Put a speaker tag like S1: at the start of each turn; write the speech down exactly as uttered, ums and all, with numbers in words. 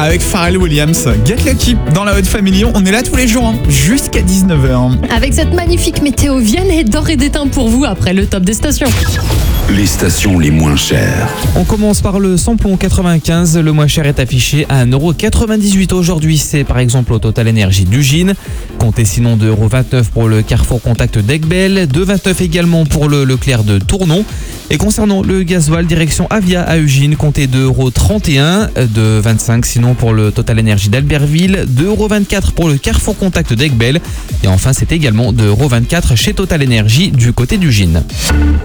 S1: avec Pharrell Williams. Get Lucky dans la Haute Family. On est là tous les jours, hein, jusqu'à dix-neuf heures.
S2: Avec cette magnifique météo, Vienne est d'or et d'éteint pour vous après le top des stations.
S3: Les stations les moins chères.
S4: On commence par le samplon quatre-vingt-quinze. Le moins cher est affiché à un euro quatre-vingt-dix-huit aujourd'hui. C'est par exemple au Total Énergie d'Ugine. Comptez sinon deux euros vingt-neuf pour le Carrefour Contact d'Aiguebelle. deux euros vingt-neuf également pour le Leclerc de Tournon. Et concernant le gasoil, direction Avia à Ugine, comptez deux euros trente et un. deux euros vingt-cinq sinon pour le Total Énergie d'Albertville. deux euros vingt-quatre pour le Carrefour Contact d'Aiguebelle. Et enfin, c'est également deux euros vingt-quatre chez Total Énergie du côté d'Ugine.